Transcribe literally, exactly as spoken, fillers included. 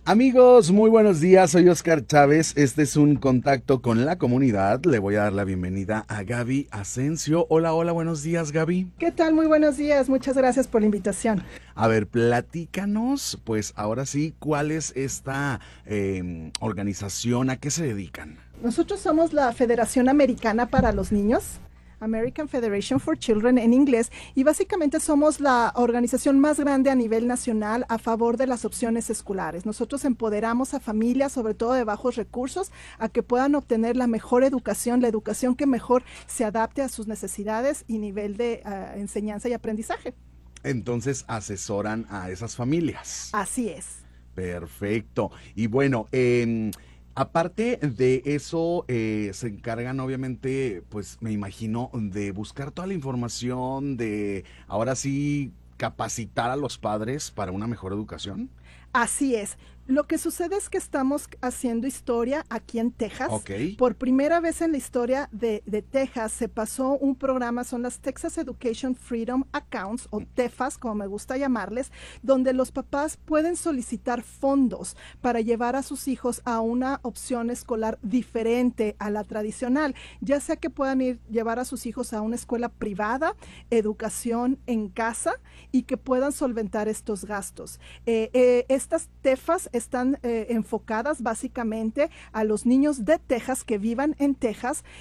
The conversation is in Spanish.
Amigos, muy buenos días, soy Oscar Chávez, este es un contacto con la comunidad, le voy a dar la bienvenida a Gaby Asensio. Hola, hola, buenos días, Gaby. ¿Qué tal? Muy buenos días, muchas gracias por la invitación. A ver, platícanos, pues ahora sí, ¿cuál es esta eh, organización? ¿A qué se dedican? Nosotros somos la Federación Americana para los Niños, American Federation for Children en inglés, y básicamente somos la organización más grande a nivel nacional a favor de las opciones escolares. Nosotros empoderamos a familias, sobre todo de bajos recursos, a que puedan obtener la mejor educación, la educación que mejor se adapte a sus necesidades y nivel de uh, enseñanza y aprendizaje. Entonces asesoran a esas familias. Así es. Perfecto. Y bueno, eh, aparte de eso, eh, se encargan obviamente, pues me imagino, de buscar toda la información, de ahora sí capacitar a los padres para una mejor educación. Así es. Lo que sucede es que estamos haciendo historia aquí en Texas. Ok. Por primera vez en la historia de, de Texas se pasó un programa, son las Texas Education Freedom Accounts, o TEFAS, como me gusta llamarles, donde los papás pueden solicitar fondos para llevar a sus hijos a una opción escolar diferente a la tradicional, ya sea que puedan ir llevar a sus hijos a una escuela privada, educación en casa, y que puedan solventar estos gastos. Eh, eh, estas TEFAS están eh, enfocadas básicamente a los niños de Texas que vivan en Texas